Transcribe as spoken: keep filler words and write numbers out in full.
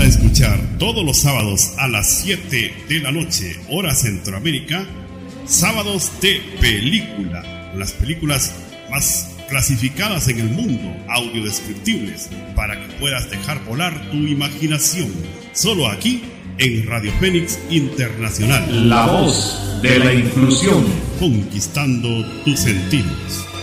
a escuchar todos los sábados a las siete de la noche, hora Centroamérica, Sábados de Película, las películas más clasificadas en el mundo, audiodescriptibles, para que puedas dejar volar tu imaginación. Solo aquí en Radio Fénix Internacional. La voz de la inclusión. Conquistando tus sentidos.